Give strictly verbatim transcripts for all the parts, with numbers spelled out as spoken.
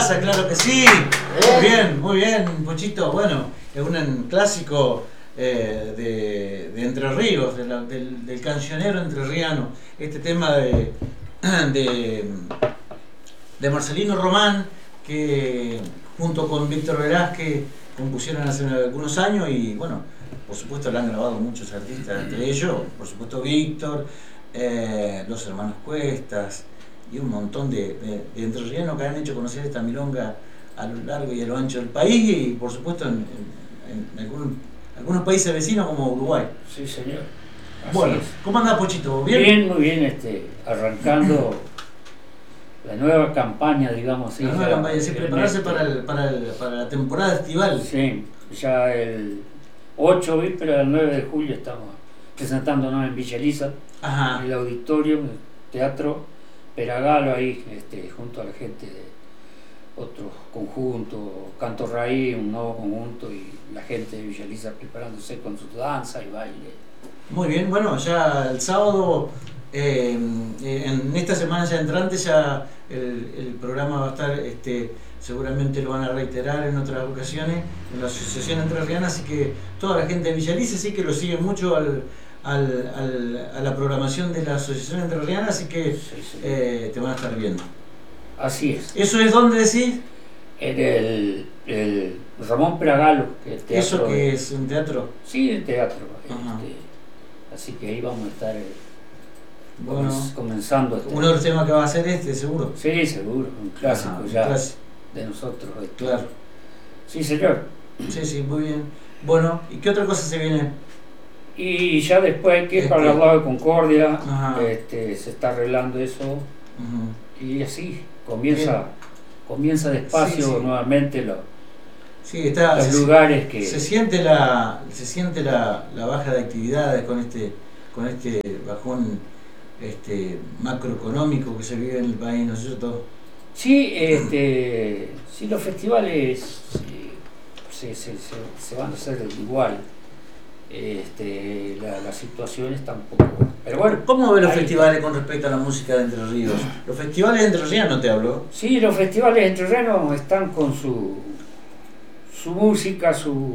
casa, claro que sí. ¿Eh? Muy bien, muy bien, Pochito. Bueno, es un clásico eh, de, de Entre Ríos, de la, del, del cancionero entrerriano. Este tema de, de, de Marcelino Román, que junto con Víctor Velázquez compusieron hace algunos años y bueno, por supuesto lo han grabado muchos artistas, entre ellos, por supuesto Víctor, eh, los hermanos Cuestas y un montón de, de, de entrerrianos que han hecho conocer esta milonga a lo largo y a lo ancho del país y por supuesto en, en, en algún, algunos países vecinos como Uruguay. Sí, señor. Así Bueno, es. ¿cómo anda Pochito? ¿Bien? Bien, muy bien, este, arrancando la nueva campaña, digamos así. La nueva ya, campaña, sí, en prepararse este- para, el, para, el, para la temporada estival. Sí, ya el ocho, víspera del nueve de julio estamos presentándonos en Villa Elisa, Ajá. en el auditorio, en el Teatro Peragalo, ahí este, junto a la gente de otros conjuntos, Canto Raíz, un nuevo conjunto, y la gente de Villa Elisa preparándose con su danza y baile. Muy bien, bueno, ya el sábado, eh, eh, en esta semana ya entrante, ya el, el programa va a estar, este, seguramente lo van a reiterar en otras ocasiones, en la Asociación Entrerriana, así que toda la gente de Villa Elisa sí que lo sigue mucho al, al, al, a la programación de la Asociación Entrerriana, así que Sí, sí. eh, te van a estar viendo. Así es. ¿Eso es donde decís? En el, el Ramón Peragalo, que es el teatro. ¿Eso que de- es un teatro? Sí, el teatro. Ajá. Este, así que ahí vamos a estar eh, Bueno, comen- comenzando. Este. uno de los temas que va a ser este, seguro. Sí, seguro, un clásico Ajá, ya clásico. de nosotros. Este. Claro. Sí, señor. Sí, sí, muy bien. Bueno, ¿y qué otra cosa se viene? Y ya después que Este. para el lado de Concordia, Ajá. este, se está arreglando eso Ujú. y así comienza, comienza despacio Sí, sí. nuevamente lo- Sí, está, los se, lugares que... se siente la se siente la, la baja de actividades con este con este bajón este macroeconómico que se vive en el país, ¿no es cierto? Sí, este, sí, los festivales sí, se, se, se, se van a hacer igual. Este, la, la situación está un poco... Pero bueno, ¿Cómo ves los ahí- festivales con respecto a la música de Entre Ríos? Los festivales de Entre Ríos no te hablo. Sí, los festivales entrerrianos están con su, su música, su,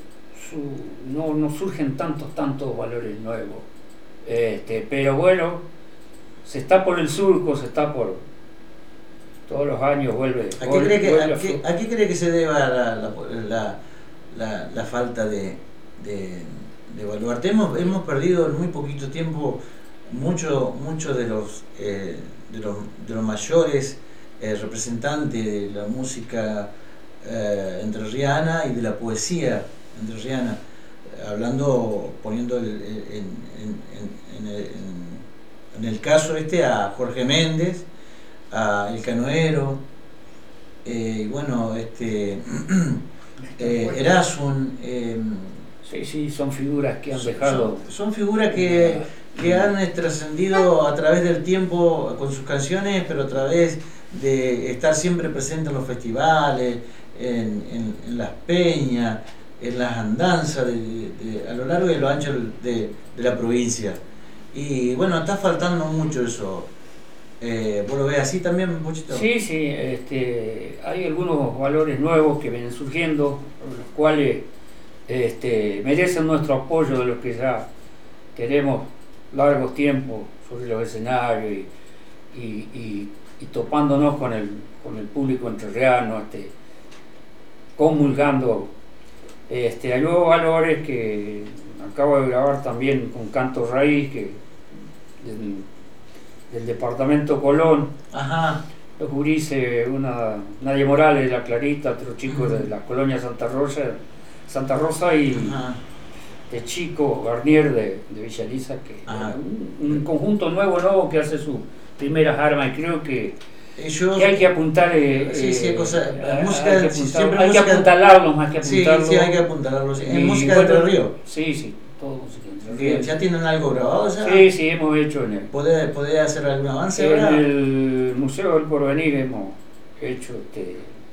su no, no surgen tantos, tantos valores nuevos. Este, pero bueno, se está por el surco, se está por... Todos los años vuelve... ¿A qué vuelve- cree que, vuelve a a qué, flu- a qué cree que se deba la, la, la, la, la falta de, de, de baluarte? Hemos, hemos perdido en muy poquito tiempo mucho, mucho de los eh, de los, de los mayores eh, representantes de la música eh, entrerriana y de la poesía entrerriana, eh, hablando, poniendo el, el- en, en, en, en, el, en- en el caso este a Jorge Méndez, a El Canoero, eh, y bueno, este eh, Erasmus, eh, Sí, sí, son figuras que han son, dejado... son figuras que, que han eh, trascendido a través del tiempo con sus canciones, pero a través de estar siempre presentes en los festivales, en, en, en las peñas, en las andanzas de, de- a lo largo y a lo ancho de, de la provincia. Y bueno, está faltando mucho eso. Eh, ¿Vos lo ves así también, Pochito? Sí, sí, este, hay algunos valores nuevos que vienen surgiendo, los cuales este, merecen nuestro apoyo de los que ya queremos largos tiempos sobre los escenarios y, y, y, y topándonos con el, con el público entrerriano, este, comulgando. Este, hay nuevos valores que acabo de grabar también con Canto Raíz, que del, del departamento Colón. Ajá. Los gurises, una Nadia Morales, la Clarita, otros chicos Ujú. de la colonia Santa Rosa, Santa Rosa y Ajá. de Chico Garnier de, de Villa Elisa, que Ajá. un, un conjunto nuevo, nuevo que hace sus primeras armas, y creo que, Ellos, que hay que apuntar, eh, Sí, sí, eh, cosa- la hay música- que sí, apuntar- siempre hay que música- apuntalarlo más que sí, apuntarlo. sí, hay que apuntarlo. En Y música bueno, de Entre Ríos. Sí, sí, todo música de Entre Que Ríos. ¿Ya tienen algo grabado? ¿Ya? Sí, sí, hemos hecho en el, ¿Podés, podés hacer algún avance en ahora? el Museo del Porvenir, hemos hecho este,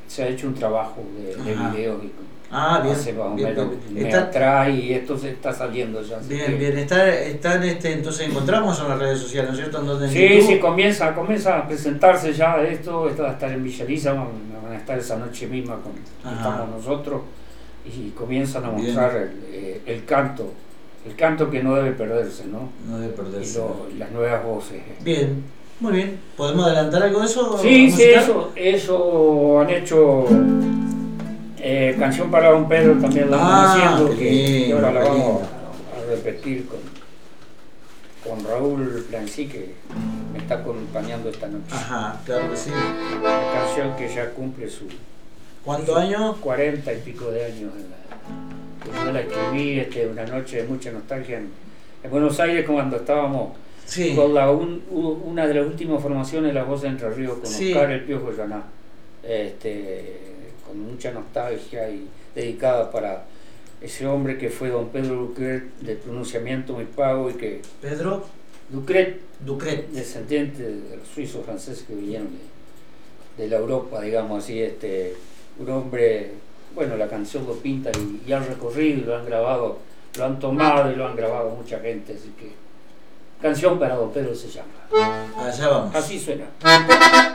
se ha hecho un trabajo de, de videos y ah, bien, hace más o bien, menos bien. me Está, atrae y esto se está saliendo ya. Bien, que, bien, está, están este, entonces encontramos en las redes sociales, ¿no es cierto? En donde en sí, YouTube. sí, comienza, comienza a presentarse ya esto, esto va a estar en Villa Elisa, van, van a estar esa noche misma con estamos nosotros y comienzan a mostrar el, eh, el canto, el canto que no debe perderse, ¿no? No debe perderse. Y, lo, y las nuevas voces. Bien, muy bien. ¿Podemos adelantar algo de eso? Sí, sí, eso, eso han hecho eh, Canción para Don Pedro también la ah, están haciendo, qué que, lindo, que ahora la qué vamos lindo. a, a repetir con, con Raúl Plancí, que me está acompañando esta noche. Ajá, claro que sí. La canción que ya cumple su... ¿Cuántos su años? Cuarenta y pico de años. En la, que yo la escribí este, una noche de mucha nostalgia en, en Buenos Aires, cuando estábamos Sí. con la, un, una de las últimas formaciones de La Voz de Entre Ríos, con Sí. Oscar El Piojo Llaná, este, con mucha nostalgia y dedicada para ese hombre que fue don Pedro Ducret, de pronunciamiento muy pago, y que Pedro Ducret, Ducret, descendiente de los suizos franceses que vinieron de, de la Europa, digamos así, este, un hombre, bueno, la canción lo pinta y, y han recorrido y lo han grabado, lo han tomado y lo han grabado mucha gente, así que Canción para Don Pedro se llama. allá vamos. Así suena.